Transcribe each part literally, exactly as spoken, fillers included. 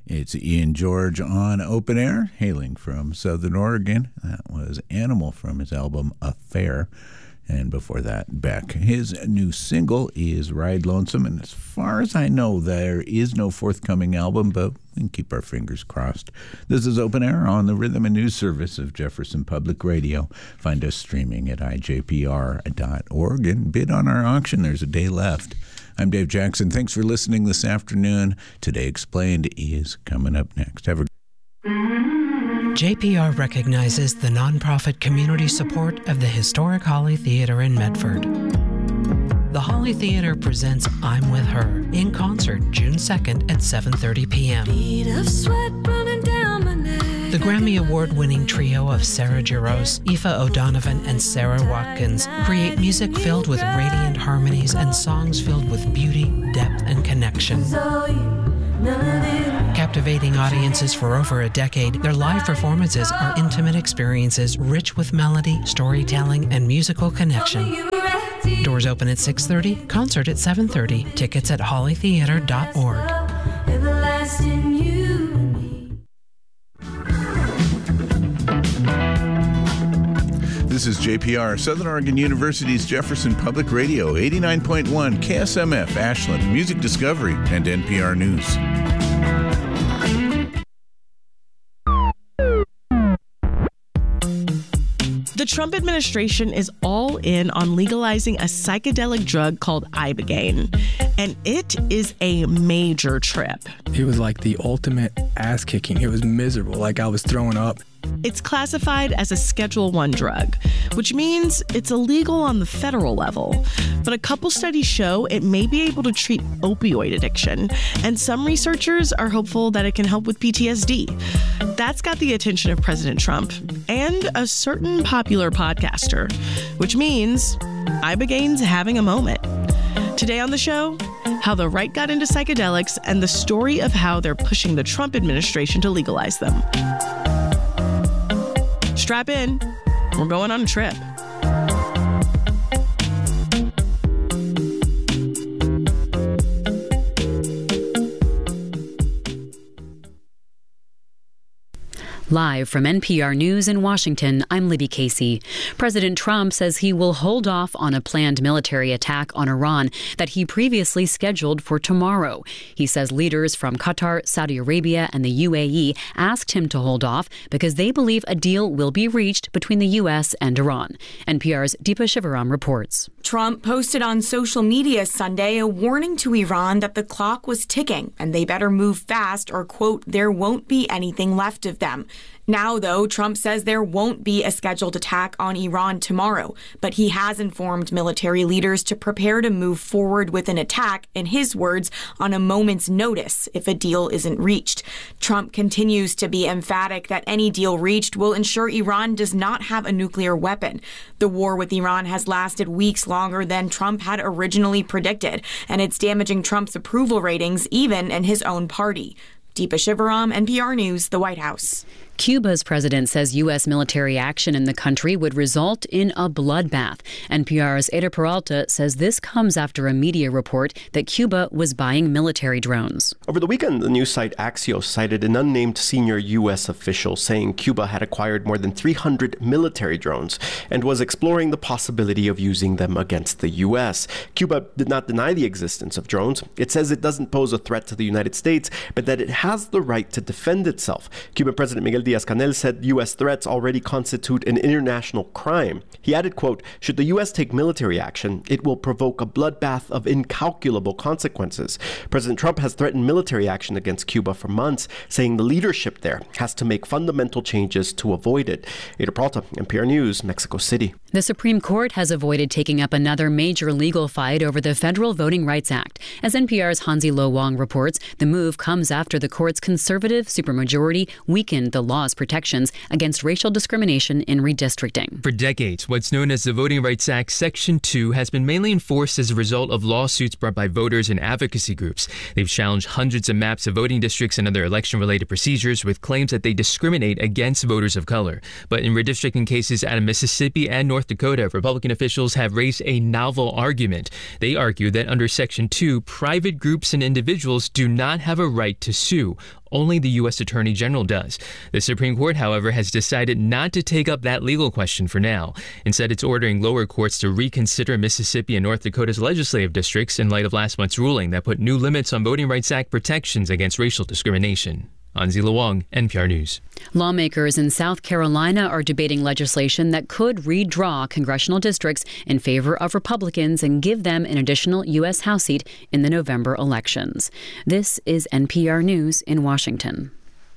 It's Ian George on Open Air, hailing from Southern Oregon. That was Animal from his album Affair. And before that, Beck. His new single is Ride Lonesome, and as far as I know, there is no forthcoming album, but we can keep our fingers crossed. This is Open Air on the Rhythm and News Service of Jefferson Public Radio. Find us streaming at I J P R dot org and bid on our auction. There's a day left. I'm Dave Jackson. Thanks for listening this afternoon. Today Explained is coming up next. Have a J P R recognizes the nonprofit community support of the historic Holly Theater in Medford. The Holly Theater presents I'm With Her in concert June second at seven thirty p.m. The Grammy Award-winning trio of Sarah Jarosz, Aoife O'Donovan, and Sarah Watkins create music filled with radiant harmonies and songs filled with beauty, depth, and connection. Captivating audiences for over a decade, their live performances are intimate experiences rich with melody, storytelling, and musical connection. Doors open at six thirty, concert at seven thirty. Tickets at holly theater dot org. This is J P R, Southern Oregon University's Jefferson Public Radio, eighty-nine point one, K S M F, Ashland, Music Discovery, and N P R News. The Trump administration is all in on legalizing a psychedelic drug called Ibogaine, and it is a major trip. It was like the ultimate ass kicking. It was miserable, like I was throwing up. It's classified as a Schedule One drug, which means it's illegal on the federal level. But a couple studies show it may be able to treat opioid addiction, and some researchers are hopeful that it can help with P T S D. That's got the attention of President Trump and a certain popular podcaster, which means Ibogaine's having a moment. Today on the show, how the right got into psychedelics and the story of how they're pushing the Trump administration to legalize them. Strap in. We're going on a trip. Live from N P R News in Washington, I'm Libby Casey. President Trump says he will hold off on a planned military attack on Iran that he previously scheduled for tomorrow. He says leaders from Qatar, Saudi Arabia, and the U A E asked him to hold off because they believe a deal will be reached between the U S and Iran. N P R's Deepa Shivaram reports. Trump posted on social media Sunday a warning to Iran that the clock was ticking and they better move fast or, quote, there won't be anything left of them. Now, though, Trump says there won't be a scheduled attack on Iran tomorrow, but he has informed military leaders to prepare to move forward with an attack, in his words, on a moment's notice if a deal isn't reached. Trump continues to be emphatic that any deal reached will ensure Iran does not have a nuclear weapon. The war with Iran has lasted weeks longer than Trump had originally predicted, and it's damaging Trump's approval ratings even in his own party. Deepa Shivaram, N P R News, the White House. Cuba's president says U S military action in the country would result in a bloodbath. N P R's Ada Peralta says this comes after a media report that Cuba was buying military drones. Over the weekend, the news site Axios cited an unnamed senior U S official saying Cuba had acquired more than three hundred military drones and was exploring the possibility of using them against the U S. Cuba did not deny the existence of drones. It says it doesn't pose a threat to the United States, but that it has the right to defend itself. Cuban President Miguel Diaz-Canel said U S threats already constitute an international crime. He added, quote, should the U S take military action, it will provoke a bloodbath of incalculable consequences. President Trump has threatened military action against Cuba for months, saying the leadership there has to make fundamental changes to avoid it. Ada Peralta, N P R News, Mexico City. The Supreme Court has avoided taking up another major legal fight over the Federal Voting Rights Act. As N P R's Hansi Lo Wang reports, the move comes after the court's conservative supermajority weakened the law's protections against racial discrimination in redistricting. For decades, what's known as the Voting Rights Act Section two has been mainly enforced as a result of lawsuits brought by voters and advocacy groups. They've challenged hundreds of maps of voting districts and other election-related procedures with claims that they discriminate against voters of color. But in redistricting cases out of Mississippi and North Dakota, Republican officials have raised a novel argument. They argue that under Section two, private groups and individuals do not have a right to sue. Only the U S Attorney General does. The Supreme Court, however, has decided not to take up that legal question for now. Instead, it's ordering lower courts to reconsider Mississippi and North Dakota's legislative districts in light of last month's ruling that put new limits on Voting Rights Act protections against racial discrimination. Anzila Wong, N P R News. Lawmakers in South Carolina are debating legislation that could redraw congressional districts in favor of Republicans and give them an additional U S House seat in the November elections. This is N P R News in Washington.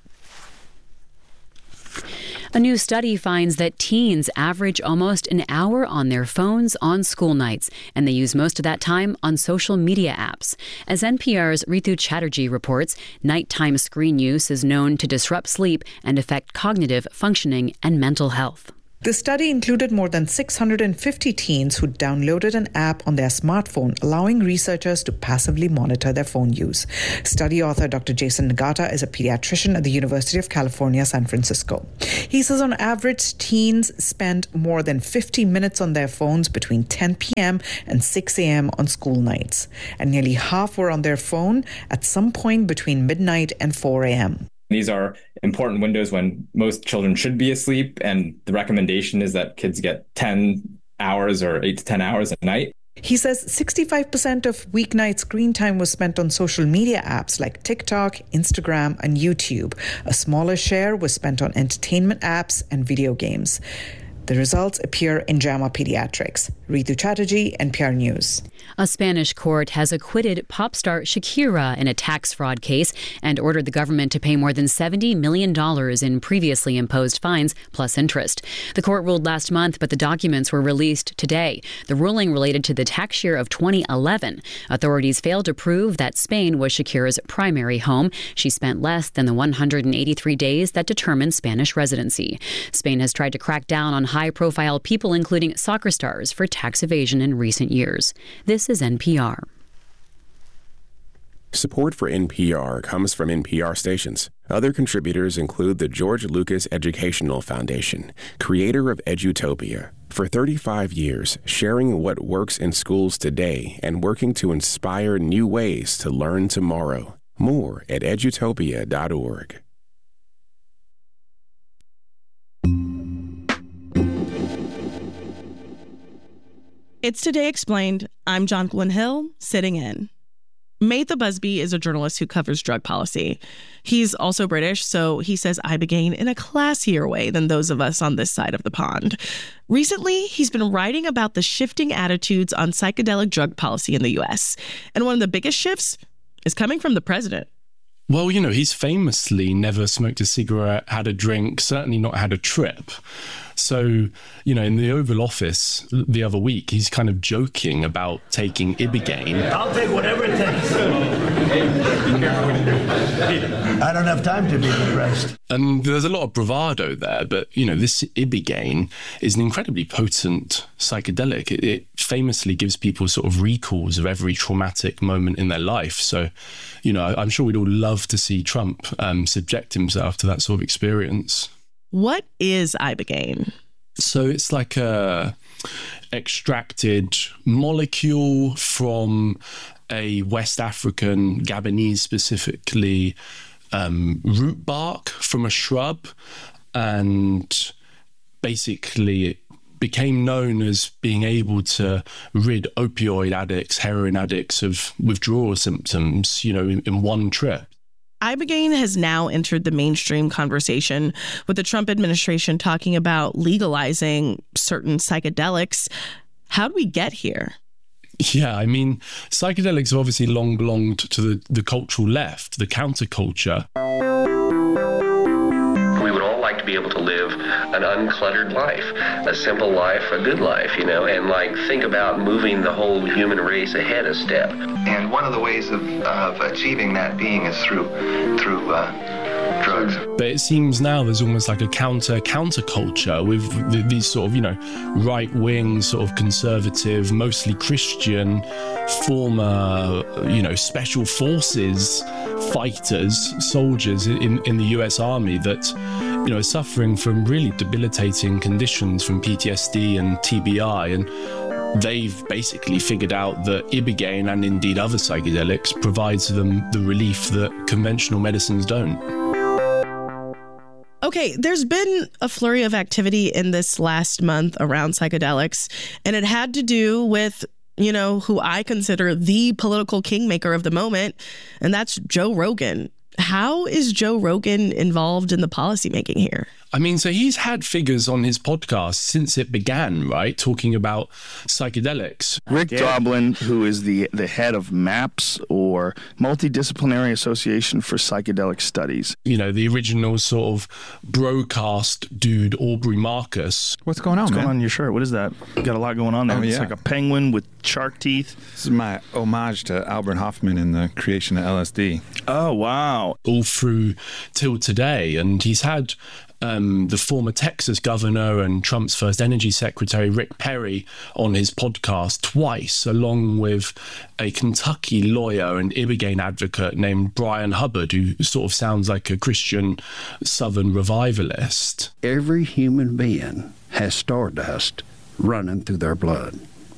A new study finds that teens average almost an hour on their phones on school nights, and they use most of that time on social media apps. As N P R's Ritu Chatterjee reports, nighttime screen use is known to disrupt sleep and affect cognitive functioning and mental health. The study included more than six hundred fifty teens who downloaded an app on their smartphone, allowing researchers to passively monitor their phone use. Study author Doctor Jason Nagata is a pediatrician at the University of California, San Francisco. He says on average, teens spend more than fifty minutes on their phones between ten p.m. and six a.m. on school nights, and nearly half were on their phone at some point between midnight and four a.m. These are important windows when most children should be asleep, and the recommendation is that kids get ten hours or eight to ten hours a night. He says sixty-five percent of weeknight screen time was spent on social media apps like TikTok, Instagram, and YouTube. A smaller share was spent on entertainment apps and video games. The results appear in JAMA Pediatrics. Ritu Chatterjee, N P R News. A Spanish court has acquitted pop star Shakira in a tax fraud case and ordered the government to pay more than seventy million dollars in previously imposed fines plus interest. The court ruled last month, but the documents were released today. The ruling related to the tax year of twenty eleven. Authorities failed to prove that Spain was Shakira's primary home. She spent less than the one hundred eighty-three days that determine Spanish residency. Spain has tried to crack down on high-profile people, including soccer stars, for tax evasion in recent years. This is N P R. Support for N P R comes from N P R stations. Other contributors include the George Lucas Educational Foundation, creator of Edutopia. For thirty-five years, sharing what works in schools today and working to inspire new ways to learn tomorrow. More at edutopia dot org. It's Today Explained. I'm Jonquilyn Hill, sitting in. Maytha Busby is a journalist who covers drug policy. He's also British, so he says Ibogaine in a classier way than those of us on this side of the pond. Recently, he's been writing about the shifting attitudes on psychedelic drug policy in the U S. And one of the biggest shifts is coming from the president. Well, you know, he's famously never smoked a cigarette, had a drink, certainly not had a trip. So, you know, in the Oval Office the other week, he's kind of joking about taking Ibogaine. I'll take whatever it takes. I don't have time to be depressed. And there's a lot of bravado there, but, you know, this Ibogaine is an incredibly potent psychedelic. It, it famously gives people sort of recalls of every traumatic moment in their life. So, you know, I'm sure we'd all love to see Trump um, subject himself to that sort of experience. What is Ibogaine? So it's like a extracted molecule from a West African, Gabonese specifically, um, root bark from a shrub, and basically it became known as being able to rid opioid addicts, heroin addicts of withdrawal symptoms, you know, in, in one trip. Ibogaine has now entered the mainstream conversation, with the Trump administration talking about legalizing certain psychedelics. How do we get here? Yeah, I mean, psychedelics have obviously long belonged to the, the cultural left, the counterculture. We would all like to be able to live an uncluttered life, a simple life, a good life, you know, and like think about moving the whole human race ahead a step. And one of the ways of, of achieving that being is through through uh, drugs. But it seems now there's almost like a counter counterculture with the, these sort of, you know, right-wing, sort of conservative, mostly Christian, former, you know, special forces fighters, soldiers in, in the U S Army that, you know, are suffering from really debilitating conditions from P T S D and T B I. And they've basically figured out that Ibogaine and indeed other psychedelics provides them the relief that conventional medicines don't. Okay, there's been a flurry of activity in this last month around psychedelics, and it had to do with, you know, who I consider the political kingmaker of the moment, and that's Joe Rogan. How is Joe Rogan involved in the policymaking here? I mean, so he's had figures on his podcast since it began, right? Talking about psychedelics. Rick yeah. Doblin, who is the, the head of MAPS, or Multidisciplinary Association for Psychedelic Studies. You know, the original sort of broadcast dude, Aubrey Marcus. What's going on, What's man? going on in your shirt? What is that? You got a lot going on there. Oh, It's yeah. like a penguin with shark teeth. This is my homage to Albert Hoffman in the creation of L S D. Oh, wow. All through till today. And he's had Um, the former Texas governor and Trump's first energy secretary, Rick Perry, on his podcast twice, along with a Kentucky lawyer and Ibogaine advocate named Brian Hubbard, who sort of sounds like a Christian Southern revivalist. Every human being has stardust running through their blood.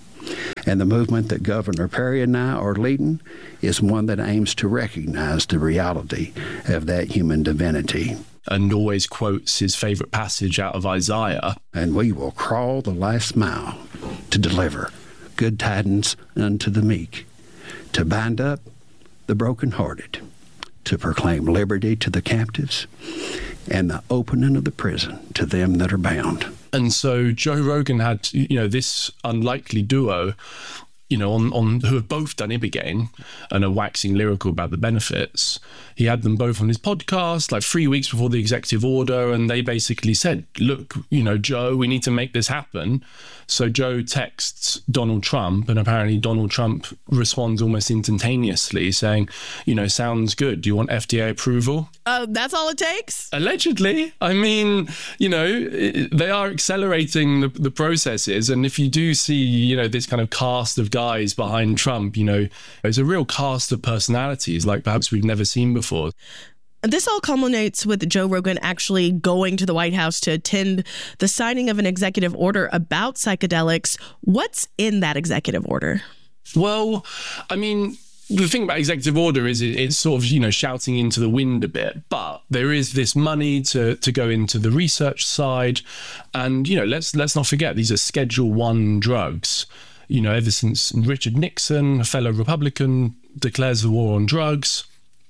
And the movement that Governor Perry and I are leading is one that aims to recognize the reality of that human divinity. And always quotes his favorite passage out of Isaiah. And we will crawl the last mile to deliver good tidings unto the meek, to bind up the brokenhearted, to proclaim liberty to the captives, and the opening of the prison to them that are bound. And so Joe Rogan had, you know, this unlikely duo, you know, on, on who have both done Ibogaine and are waxing lyrical about the benefits. He had them both on his podcast like three weeks before the executive order, and they basically said, look, you know, Joe, we need to make this happen. So Joe texts Donald Trump, and apparently Donald Trump responds almost instantaneously saying, you know, sounds good. Do you want F D A approval? Uh, that's all it takes? Allegedly. I mean, you know, they are accelerating the, the processes. And if you do see, you know, this kind of cast of guys behind Trump, you know, there's a real cast of personalities like perhaps we've never seen before. This all culminates with Joe Rogan actually going to the White House to attend the signing of an executive order about psychedelics. What's in that executive order? Well, I mean, the thing about executive order is it, it's sort of, you know, shouting into the wind a bit, but there is this money to to go into the research side. And, you know, let's let's not forget, these are Schedule One drugs. You know, ever since Richard Nixon, a fellow Republican, declares the war on drugs.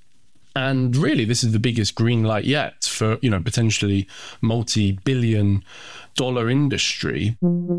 And really, this is the biggest green light yet for, you know, potentially multi-billion dollar industry.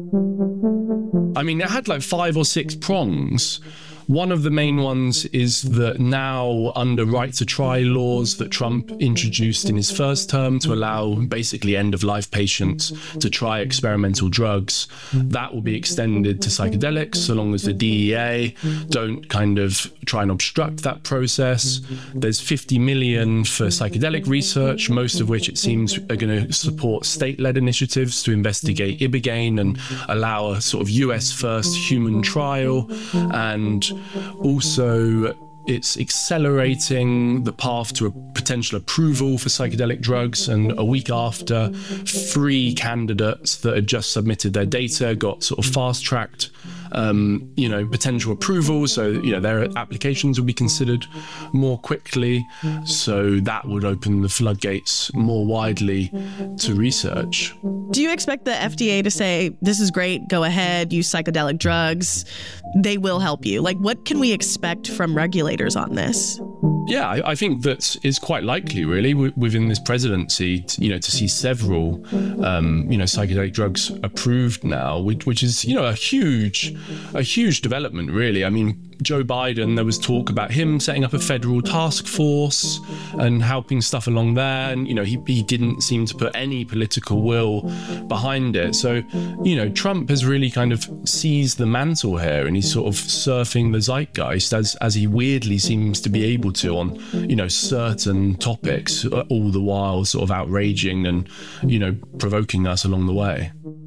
I mean, it had like five or six prongs. One of the main ones is that now, under right to try laws that Trump introduced in his first term to allow basically end-of-life patients to try experimental drugs, that will be extended to psychedelics so long as the D E A don't kind of try and obstruct that process. There's fifty million for psychedelic research, most of which it seems are going to support state-led initiatives to investigate Ibogaine and allow a sort of U S first human trial. And also, it's accelerating the path to a potential approval for psychedelic drugs. And a week after, three candidates that had just submitted their data got sort of fast-tracked, um, you know, potential approval. So, you know, their applications will be considered more quickly. So that would open the floodgates more widely to research. Do you expect the F D A to say, this is great, go ahead, use psychedelic drugs, they will help you? Like, what can we expect from regulators on this? Yeah, I, I think that is quite likely, really, w- within this presidency, to, you know, to see several, um, you know, psychedelic drugs approved now, which, which is, you know, a huge, a huge development, really. I mean, Joe Biden, there was talk about him setting up a federal task force and helping stuff along there. And, you know, he, he didn't seem to put any political will behind it. So, you know, Trump has really kind of seized the mantle here, and he's sort of surfing the zeitgeist as, as he weirdly seems to be able to on, you know, certain topics, all the while sort of outraging and, you know, provoking us along the way.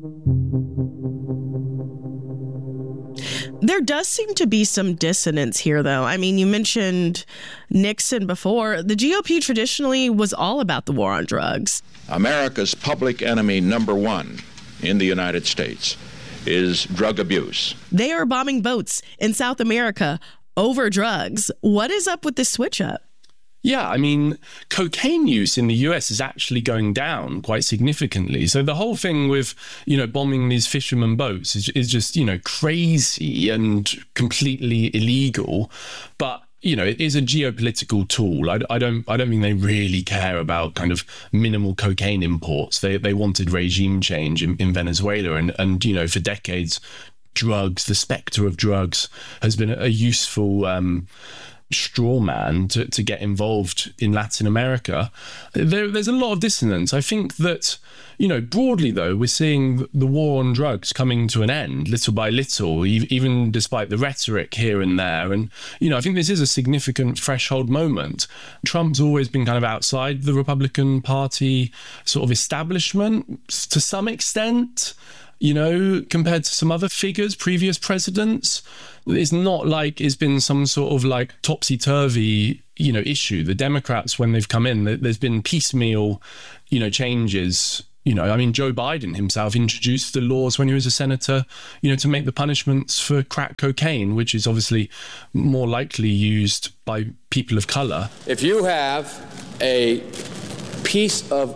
There does seem to be some dissonance here, though. I mean, you mentioned Nixon before. The G O P traditionally was all about the war on drugs. America's public enemy number one in the United States is drug abuse. They are bombing boats in South America over drugs. What is up with this switch up? Yeah, I mean, cocaine use in the U S is actually going down quite significantly. So the whole thing with, you know, bombing these fishermen boats is, is just, you know, crazy and completely illegal. But, you know, it is a geopolitical tool. I, I don't I don't think they really care about kind of minimal cocaine imports. They they wanted regime change in, in Venezuela. And, and, you know, for decades, drugs, the specter of drugs has been a, a useful um straw man to, to get involved in Latin America. There, there's a lot of dissonance. I think that, you know, broadly though, we're seeing the war on drugs coming to an end little by little, even despite the rhetoric here and there. And, you know, I think this is a significant threshold moment. Trump's always been kind of outside the Republican Party sort of establishment to some extent, you know, compared to some other figures, previous presidents. It's not like it's been some sort of like topsy-turvy, you know, issue. The Democrats, when they've come in, there's been piecemeal, you know, changes. You know, I mean, Joe Biden himself introduced the laws when he was a senator, you know, to make the punishments for crack cocaine, which is obviously more likely used by people of color. If you have a piece of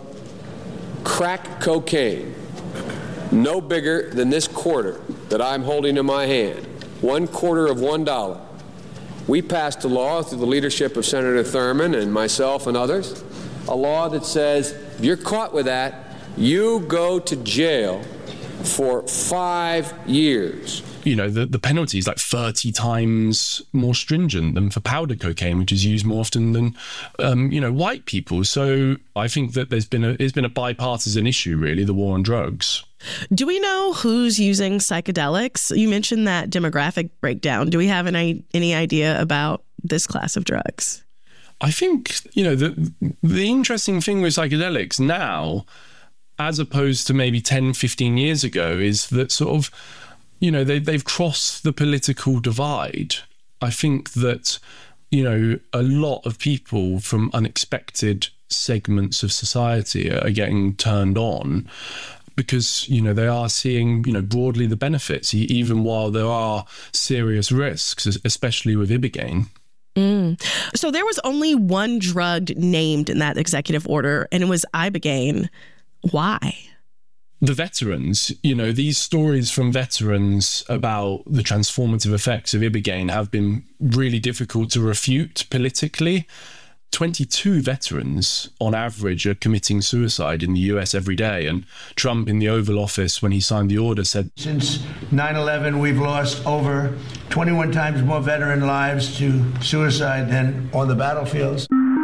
crack cocaine no bigger than this quarter that I'm holding in my hand, one quarter of one dollar. We passed a law through the leadership of Senator Thurmond and myself and others, a law that says if you're caught with that, you go to jail for five years. You know, the, the penalty is like thirty times more stringent than for powder cocaine, which is used more often than, um, you know, white people. So I think that there's been a, it's been a bipartisan issue, really, the war on drugs. Do we know who's using psychedelics? You mentioned that demographic breakdown. Do we have any, any idea about this class of drugs? I think, you know, the the interesting thing with psychedelics now, as opposed to maybe ten, fifteen years ago, is that sort of, you know, they, they've crossed the political divide. I think that, you know, a lot of people from unexpected segments of society are getting turned on because, you know, they are seeing, you know, broadly the benefits, even while there are serious risks, especially with Ibogaine. Mm. So there was only one drug named in that executive order, and it was Ibogaine. Why? The veterans, you know, these stories from veterans about the transformative effects of Ibogaine have been really difficult to refute politically. twenty-two veterans on average are committing suicide in the U S every day. And Trump in the Oval Office, when he signed the order, said, since nine eleven, we've lost over twenty-one times more veteran lives to suicide than on the battlefields.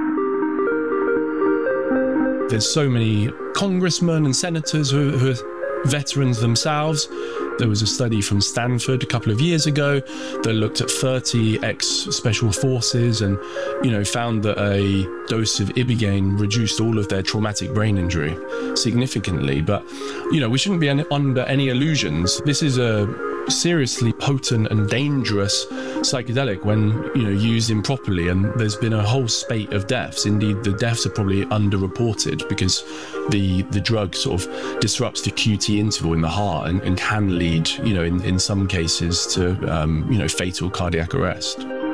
There's so many congressmen and senators who, who are veterans themselves. There was a study from Stanford a couple of years ago that looked at thirty ex-special forces and, you know, found that a dose of Ibogaine reduced all of their traumatic brain injury significantly. But, you know, we shouldn't be under any illusions. This is a seriously potent and dangerous psychedelic when, you know, used improperly, and there's been a whole spate of deaths. Indeed, the deaths are probably underreported because the the drug sort of disrupts the Q T interval in the heart and, and can lead, you know, in, in some cases to, um, you know, fatal cardiac arrest.